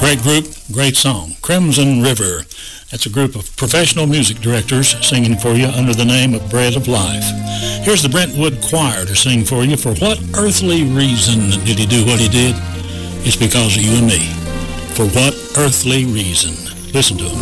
Great group, great song. Crimson River. That's a group of professional music directors singing for you under the name of Bread of Life. Here's the Brentwood Choir to sing for you. For what earthly reason did he do what he did? It's because of you and me. For what earthly reason? Listen to him.